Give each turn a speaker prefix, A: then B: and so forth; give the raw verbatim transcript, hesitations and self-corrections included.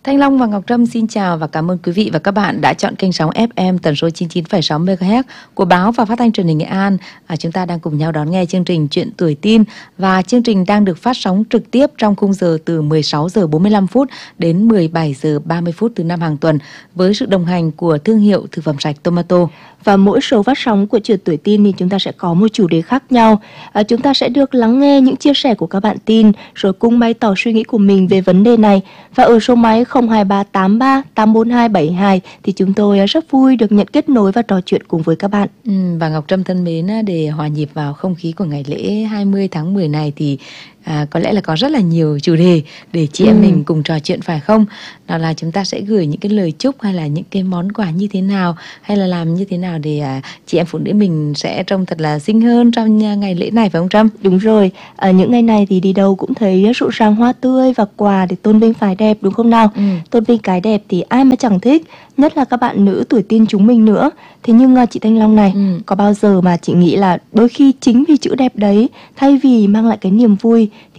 A: Thanh Long và Ngọc Trâm xin chào và cảm ơn quý vị và các bạn đã chọn kênh sóng ép em tần số chín mươi chín phẩy sáu mê ga héc của báo và phát thanh truyền hình Nghệ An. À, chúng ta đang cùng nhau đón nghe chương trình Chuyện Tuổi Tin, và chương trình đang được phát sóng trực tiếp trong khung giờ từ mười sáu giờ bốn mươi lăm phút đến mười bảy giờ ba mươi phút thứ năm hàng tuần, với sự đồng hành của thương hiệu thực phẩm sạch Tomato.
B: Và mỗi số phát sóng của Chuyện Tuổi Tin thì chúng ta sẽ có một chủ đề khác nhau. À, chúng ta sẽ được lắng nghe những chia sẻ của các bạn tin, rồi cùng bày tỏ suy nghĩ của mình về vấn đề này. Và ở số máy không hai ba tám ba tám bốn hai bảy hai thì chúng tôi rất vui được nhận kết nối và trò chuyện cùng với các bạn.
A: Ừ, và Ngọc Trâm thân mến, để hòa nhịp vào không khí của ngày lễ hai mươi tháng mười này thì À, có lẽ là có rất là nhiều chủ đề để chị ừ. em mình cùng trò chuyện, phải không? Đó là chúng ta sẽ gửi những cái lời chúc hay là những cái món quà như thế nào, hay là làm như thế nào để à, chị em phụ nữ mình sẽ trông thật là xinh hơn trong ngày lễ này, phải không Trâm?
B: Đúng rồi, à, những ngày này thì đi đâu cũng thấy rộn ràng hoa tươi và quà để tôn vinh phái đẹp, đúng không nào? Ừ. Tôn vinh cái đẹp thì ai mà chẳng thích, nhất là các bạn nữ tuổi tin chúng mình nữa. Thế nhưng chị Thanh Long này, ừ. có bao giờ mà chị nghĩ là đôi khi chính vì chữ đẹp đấy, thay vì mang lại cái niềm vui